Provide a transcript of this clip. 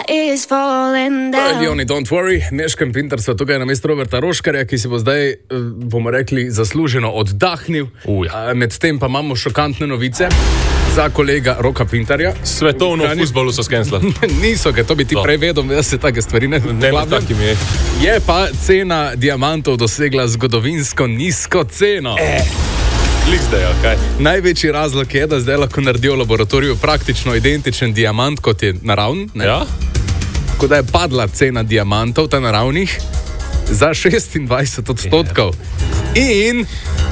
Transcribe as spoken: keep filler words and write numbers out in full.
is falling down. Leoni, don't worry, Neškem Pinter so tukaj na mesto Roberta Roškarja, ki si bo zdaj, bomo rekli, zasluženo oddahnil. Uja. Medtem pa imamo šokantne novice za kolega Roka Pintarja. Svetovno v futbolu so skenslali. Niso, ker to bi ti To. prej vedel, da se take stvari ne Ne med takimi je. Je pa cena diamantov dosegla zgodovinsko nizko ceno. Eh. Lik zdaj, kaj? Največji razlog je, da zdaj lahko naredijo v laboratoriju praktično identičen diamant, kot je naravni. ne? Ja? Tako da je padla cena diamantov, ta naravnih, za šestindvajset odstotkov. In